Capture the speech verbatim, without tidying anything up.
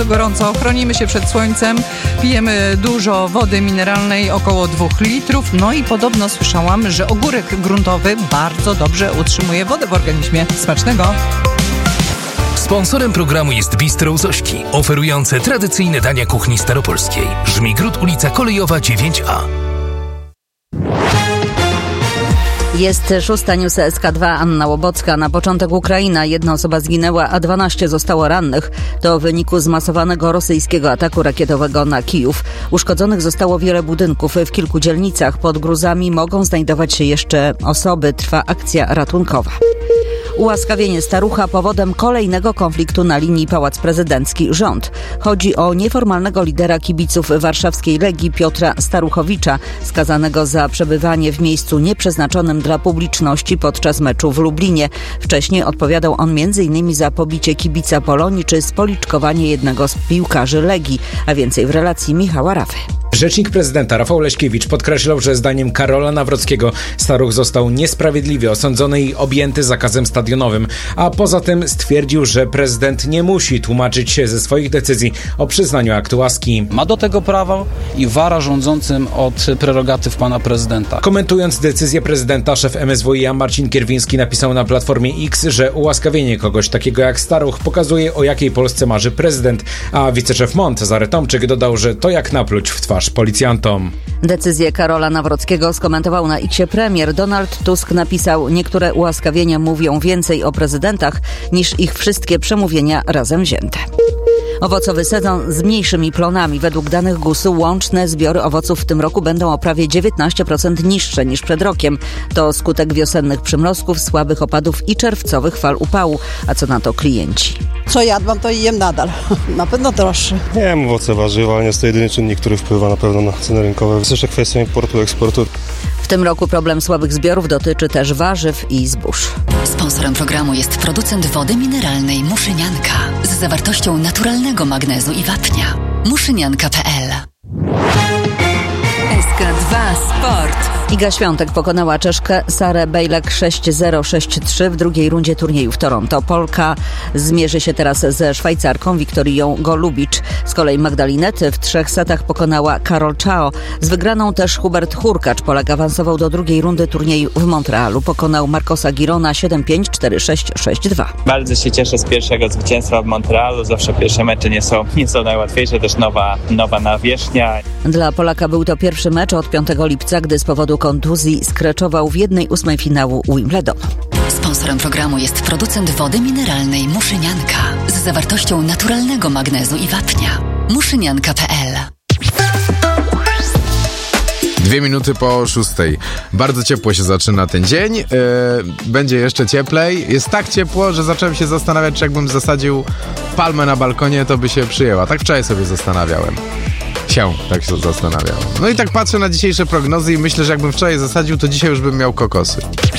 gorąco, chronimy się przed słońcem, pijemy dużo wody mineralnej, około dwóch litrów. No i podobno słyszałam, że ogórek gruntowy bardzo dobrze utrzymuje wodę w organizmie. Smacznego! Sponsorem programu jest Bistro Zośki, oferujące tradycyjne dania kuchni staropolskiej. Żmigród, ulica Kolejowa dziewięć A. Jest szósta, news S K dwa, Anna Łobocka. Na początek Ukraina. Jedna osoba zginęła, a dwanaście zostało rannych. To w wyniku zmasowanego rosyjskiego ataku rakietowego na Kijów. Uszkodzonych zostało wiele budynków. W kilku dzielnicach pod gruzami mogą znajdować się jeszcze osoby. Trwa akcja ratunkowa. Ułaskawienie starucha powodem kolejnego konfliktu na linii Pałac Prezydencki-Rząd. Chodzi o nieformalnego lidera kibiców warszawskiej Legii Piotra Staruchowicza, skazanego za przebywanie w miejscu nieprzeznaczonym dla publiczności podczas meczu w Lublinie. Wcześniej odpowiadał on między innymi za pobicie kibica Polonii czy spoliczkowanie jednego z piłkarzy Legii. A więcej w relacji Michała Rafy. Rzecznik prezydenta Rafał Leśkiewicz podkreślał, że zdaniem Karola Nawrockiego Staruch został niesprawiedliwie osądzony i objęty zakazem stadionowym, a poza tym stwierdził, że prezydent nie musi tłumaczyć się ze swoich decyzji o przyznaniu aktu łaski. Ma do tego prawo i wara rządzącym od prerogatyw pana prezydenta. Komentując decyzję prezydenta, szef M S W i A Marcin Kierwiński napisał na Platformie X, że ułaskawienie kogoś takiego jak Staruch pokazuje, o jakiej Polsce marzy prezydent, a wiceszef M O N Cezary Tomczyk dodał, że to jak napluć w twarz policjantom. Decyzję Karola Nawrockiego skomentował na X premier. Donald Tusk napisał: niektóre ułaskawienia mówią więcej o prezydentach niż ich wszystkie przemówienia razem wzięte. Owocowy sezon z mniejszymi plonami. Według danych gusu łączne zbiory owoców w tym roku będą o prawie dziewiętnaście procent niższe niż przed rokiem. To skutek wiosennych przymrozków, słabych opadów i czerwcowych fal upału. A co na to klienci? Co jadłam, to i jem nadal. Na pewno droższe. Nie wiem, owoce, warzywa, ale nie jest to jedyny czynnik, który wpływa na pewno na ceny rynkowe. Jest jeszcze kwestia importu, eksportu. W tym roku problem słabych zbiorów dotyczy też warzyw i zbóż. Sponsorem programu jest producent wody mineralnej Muszynianka z zawartością naturalnego magnezu i wapnia. muszynianka kropka p l. S K dwa Sport. Iga Świątek pokonała Czeszkę Sarę Bejlek sześć zero sześć trzy w drugiej rundzie turnieju w Toronto. Polka zmierzy się teraz ze Szwajcarką Wiktorią Golubicz. Z kolei Magdalinety w trzech setach pokonała Karol Czao. Z wygraną też Hubert Hurkacz. Polak awansował do drugiej rundy turnieju w Montrealu. Pokonał Marcosa Girona siedem pięć, cztery sześć, sześć dwa. Bardzo się cieszę z pierwszego zwycięstwa w Montrealu. Zawsze pierwsze mecze nie są, nie są najłatwiejsze. Też nowa, nowa nawierzchnia. Dla Polaka był to pierwszy mecz od piątego lipca, gdy z powodu kontuzji skreczował w jednej ósmej finału Wimbledonu. Sponsorem programu jest producent wody mineralnej Muszynianka z zawartością naturalnego magnezu i wapnia. muszynianka kropka p l. Dwie minuty po szóstej. Bardzo ciepło się zaczyna ten dzień. Yy, będzie jeszcze cieplej. Jest tak ciepło, że zacząłem się zastanawiać, czy jakbym zasadził palmę na balkonie, to by się przyjęła. Tak wczoraj sobie zastanawiałem. Się, tak się zastanawiałem. No i tak patrzę na dzisiejsze prognozy i myślę, że jakbym wczoraj zasadził, to dzisiaj już bym miał kokosy.